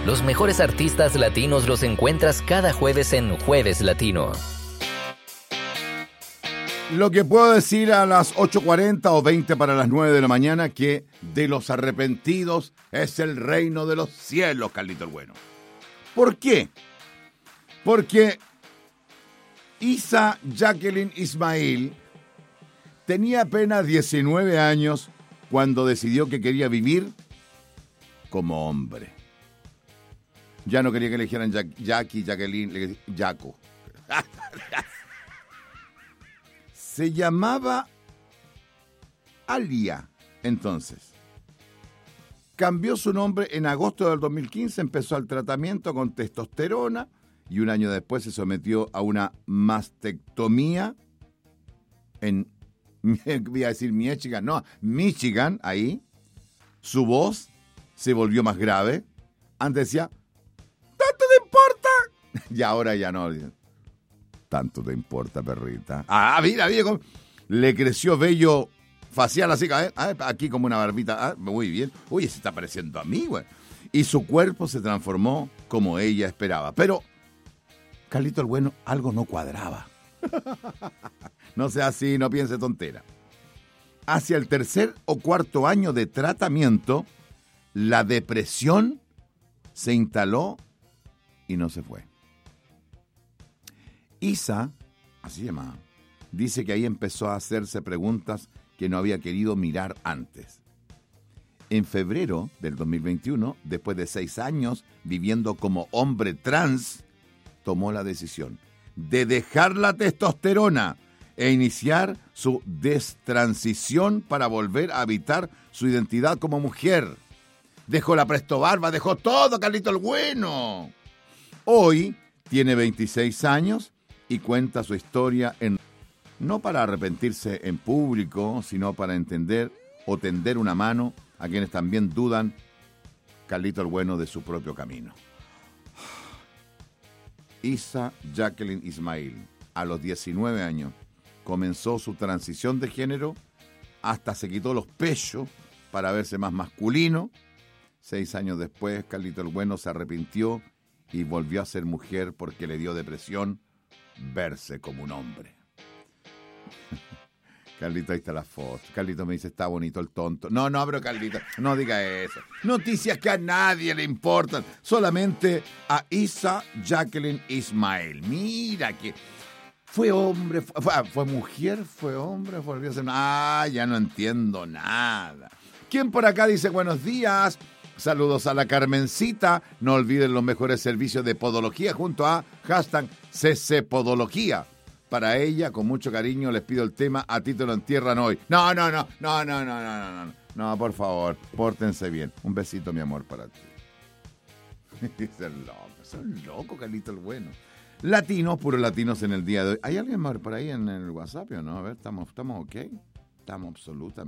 Los mejores artistas latinos los encuentras cada jueves en Jueves Latino. Lo que puedo decir a las 8:40 o 20 para las 9 de la mañana, que de los arrepentidos es el reino de los cielos, Carlito el Bueno. ¿Por qué? Porque Isa Jacqueline Ismail tenía apenas 19 años cuando decidió que quería vivir como hombre. Ya no quería que le dijeran Jackie, Jacqueline, Jaco. Se llamaba Alia, entonces. Cambió su nombre en agosto del 2015, empezó el tratamiento con testosterona y un año después se sometió a una mastectomía en, voy a decir Michigan, ahí. Su voz se volvió más grave. Antes decía, ¿tanto te importa? Y ahora ya no. ¿Tanto te importa, perrita? Mira, cómo le creció vello facial así, aquí como una barbita. Muy bien. Uy, se está pareciendo a mí, güey. Y su cuerpo se transformó como ella esperaba. Pero, Carlito el Bueno, algo no cuadraba. No sea así, no piense tontera. Hacia el tercer o cuarto año de tratamiento, la depresión se instaló y no se fue. Isa, así se llamaba, dice que ahí empezó a hacerse preguntas que no había querido mirar antes. En febrero del 2021, después de 6 años viviendo como hombre trans, tomó la decisión de dejar la testosterona e iniciar su destransición para volver a habitar su identidad como mujer. Dejó la presto barba, dejó todo, Carlito el Bueno. Hoy tiene 26 años y cuenta su historia no para arrepentirse en público, sino para entender o tender una mano a quienes también dudan, Carlito el Bueno, de su propio camino. Isa Jacqueline Ismail, a los 19 años, comenzó su transición de género, hasta se quitó los pechos para verse más masculino. 6 años después, Carlito el Bueno se arrepintió y volvió a ser mujer porque le dio depresión verse como un hombre. Carlito, ahí está la foto. Carlito me dice, está bonito el tonto. No, pero Carlito, no diga eso. Noticias que a nadie le importan, solamente a Isa Jacqueline Ismail. Mira que fue hombre, fue mujer, fue hombre, volvió a ser... ya no entiendo nada. ¿Quién por acá dice buenos días? Saludos a la Carmencita. No olviden los mejores servicios de podología junto a #CCPodología. Para ella, con mucho cariño, les pido el tema A ti te lo entierran hoy. No, por favor, pórtense bien. Un besito, mi amor, para ti. Son locos, Carlito el Bueno. Latinos, puros latinos en el día de hoy. ¿Hay alguien más por ahí en el WhatsApp o no? A ver, ¿estamos ok? Estamos absolutamente.